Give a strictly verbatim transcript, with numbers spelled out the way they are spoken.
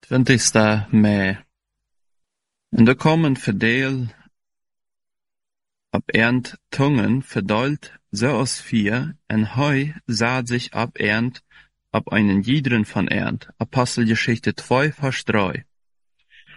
twintigste mei. En er kwam een verdeel op ernt Tungen verdeelt so als vier, en Heu saat sich ab ernt ab einen Jidren von ernt. Apostelgeschichte zwei, Vers drei.